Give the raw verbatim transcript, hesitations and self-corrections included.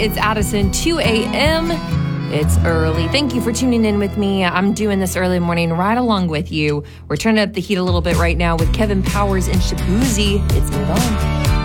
it's Addison, two a.m. It's early. Thank you for tuning in with me. I'm doing this early morning right along with you. We're turning up the heat a little bit right now with Kevin Powers and Shaboozey. It's Move On.